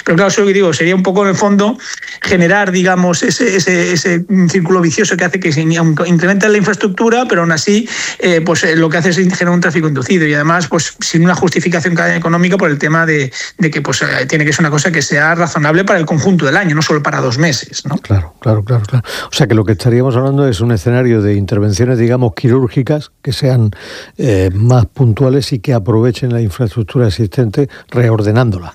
Pero claro, eso que digo, sería un poco en el fondo generar, digamos, ese círculo vicioso que hace que se incrementa la infraestructura, pero aún así pues lo que hace es generar un tráfico inducido y además pues sin una justificación económica por el tema de que pues tiene que ser una cosa que sea razonable para el conjunto del año, no solo para 2 meses, ¿no? Claro. O sea que lo que estaríamos hablando es un escenario de intervenciones, digamos, quirúrgicas que sean más puntuales y que aprovechen la infraestructura existente reordenándola.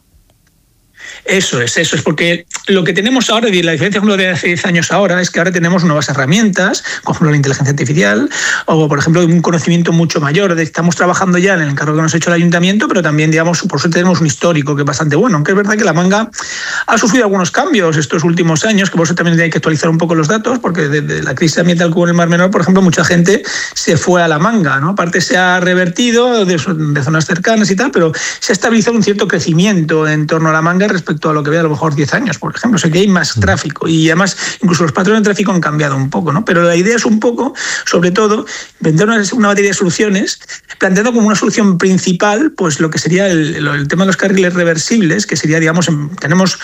Eso es, porque lo que tenemos ahora, y la diferencia de hace 10 años ahora, es que ahora tenemos nuevas herramientas, como ejemplo la inteligencia artificial, o por ejemplo un conocimiento mucho mayor. Estamos trabajando ya en el encargo que nos ha hecho el ayuntamiento, pero también, digamos, por suerte tenemos un histórico que es bastante bueno, aunque es verdad que la manga ha sufrido algunos cambios estos últimos años, que por eso también hay que actualizar un poco los datos, porque desde la crisis ambiental que hubo en el Mar Menor, por ejemplo, mucha gente se fue a la manga, ¿no? Aparte se ha revertido de zonas cercanas y tal, pero se ha estabilizado un cierto crecimiento en torno a la manga respecto a lo que había a lo mejor 10 años, por ejemplo. O sea que hay más tráfico y además incluso los patrones de tráfico han cambiado un poco, ¿no? Pero la idea es un poco, sobre todo, vender una batería de soluciones, planteando como una solución principal pues lo que sería el tema de los carriles reversibles, que sería, digamos, tenemos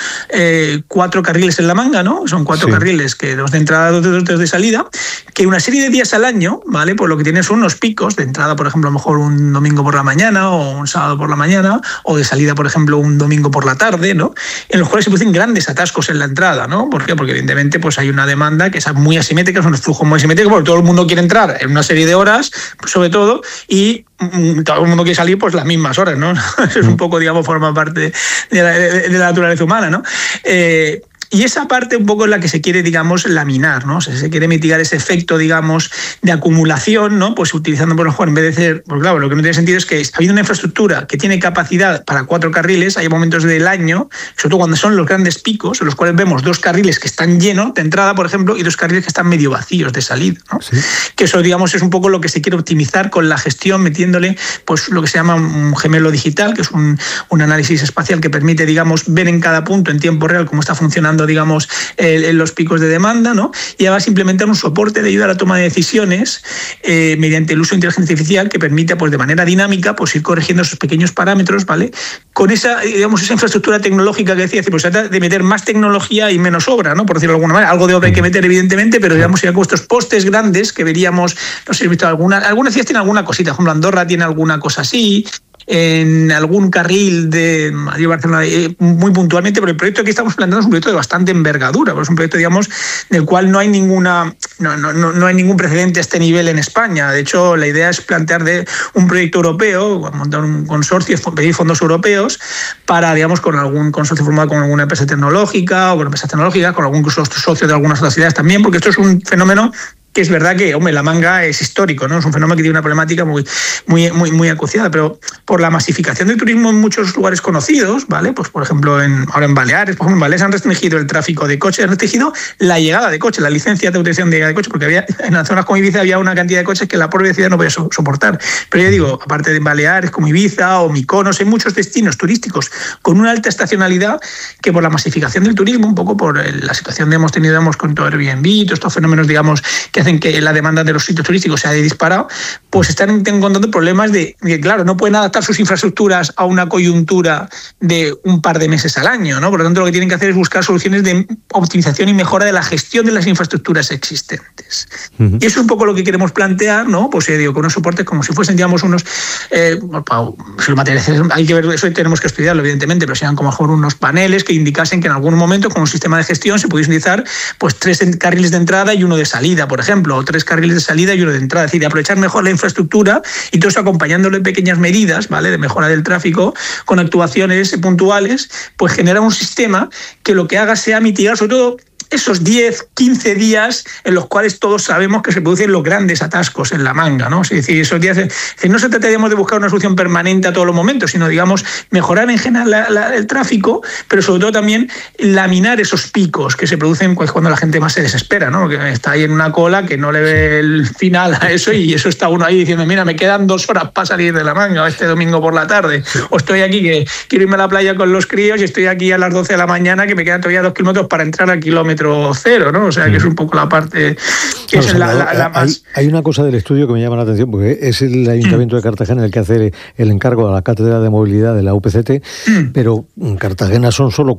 4 carriles en la manga, ¿no? Son 4 carriles, que 2 de entrada, 2 de salida, que una serie de días al año, ¿vale? Pues lo que tienes son unos picos de entrada, por ejemplo, a lo mejor un domingo por la mañana o un sábado por la mañana, o de salida, por ejemplo, un domingo por la tarde, ¿no? En los cuales se producen grandes atascos en la entrada, ¿no? ¿Por qué? Porque evidentemente pues hay una demanda que es muy asimétrica, son unos flujos muy asimétricos, porque todo el mundo quiere entrar en una serie de horas, pues, sobre todo, y todo el mundo quiere salir pues las mismas horas, ¿no? Eso es un poco, digamos, forma parte de la naturaleza humana, ¿no? Y esa parte un poco es la que se quiere, digamos, laminar, ¿no? O sea, se quiere mitigar ese efecto, digamos, de acumulación, ¿no? Pues utilizando, por ejemplo, en vez de ser, pues claro, lo que no tiene sentido es que habiendo una infraestructura que tiene capacidad para 4 carriles, hay momentos del año, sobre todo cuando son los grandes picos, en los cuales vemos 2 carriles que están llenos de entrada, por ejemplo, y 2 carriles que están medio vacíos de salida, ¿no? Sí. Que eso, digamos, es un poco lo que se quiere optimizar con la gestión, metiéndole, pues, lo que se llama un gemelo digital, que es un análisis espacial que permite, digamos, ver en cada punto en tiempo real cómo está funcionando, digamos, los picos de demanda, ¿no? Y además implementar un soporte de ayuda a la toma de decisiones mediante el uso de inteligencia artificial que permite, pues, de manera dinámica, pues, ir corrigiendo esos pequeños parámetros, ¿vale? Con esa, digamos, esa infraestructura tecnológica que decía, pues se trata de meter más tecnología y menos obra, ¿no? Por decirlo de alguna manera. Algo de obra hay que meter, evidentemente, pero digamos, ya con estos postes grandes que veríamos, no sé, he visto algunas ciudades tienen alguna cosita, por ejemplo, Andorra tiene alguna cosa así, en algún carril de Madrid Barcelona muy puntualmente, pero el proyecto que estamos planteando es un proyecto de bastante envergadura, es un proyecto, digamos, del cual no hay ningún precedente a este nivel en España. De hecho, la idea es plantear un proyecto europeo, montar un consorcio, pedir fondos europeos para, digamos, con algún consorcio formado con alguna empresa tecnológica o con empresas tecnológicas, con algún socio de algunas otras ciudades también, porque esto es un fenómeno que es verdad que, hombre, la manga es histórico, ¿no? Es un fenómeno que tiene una problemática muy acuciada, pero por la masificación del turismo en muchos lugares conocidos, ¿vale? Pues, por ejemplo, ahora en Baleares, por ejemplo, en Baleares han restringido el tráfico de coches, han restringido la llegada de coches, la licencia de utilización de llegada de coches, porque había en las zonas como Ibiza había una cantidad de coches que la propia ciudad no podía soportar. Pero ya digo, aparte de Baleares, como Ibiza o Mykonos, hay muchos destinos turísticos con una alta estacionalidad que por la masificación del turismo, un poco por la situación que hemos tenido, digamos, con todo Airbnb, todos estos fenómenos, digamos, que hacen que la demanda de los sitios turísticos se haya disparado, pues están encontrando problemas de que, claro, no pueden adaptar sus infraestructuras a una coyuntura de un par de meses al año, ¿no? Por lo tanto, lo que tienen que hacer es buscar soluciones de optimización y mejora de la gestión de las infraestructuras existentes. Y eso es un poco lo que queremos plantear, ¿no? Pues digo, con unos soportes como si fuesen, digamos, unos los materiales, hay que ver, eso tenemos que estudiarlo, evidentemente, pero sean como mejor unos paneles que indicasen que en algún momento con un sistema de gestión se pudiese utilizar pues 3 carriles de entrada y 1 de salida, por ejemplo, o 3 carriles de salida y 1 de entrada, es decir, de aprovechar mejor la infraestructura y todo eso acompañándolo en pequeñas medidas, ¿vale?, de mejora del tráfico con actuaciones puntuales, pues genera un sistema que lo que haga sea mitigar sobre todo esos 10, 15 días en los cuales todos sabemos que se producen los grandes atascos en la manga, ¿no? Es decir, esos días, no se trata de buscar una solución permanente a todos los momentos, sino, digamos, mejorar en general el tráfico, pero sobre todo también laminar esos picos que se producen pues, cuando la gente más se desespera, ¿no? Porque está ahí en una cola que no le ve el final a eso y eso está uno ahí diciendo, mira, me quedan 2 horas para salir de la manga este domingo por la tarde, o estoy aquí que quiero irme a la playa con los críos y estoy aquí a las 12 de la mañana que me quedan todavía 2 kilómetros para entrar al kilómetro 0, ¿no? O sea, que es un poco la parte que es la más... Hay una cosa del estudio que me llama la atención, porque es el Ayuntamiento de Cartagena el que hace el encargo a la Cátedra de Movilidad de la UPCT, pero en Cartagena son solo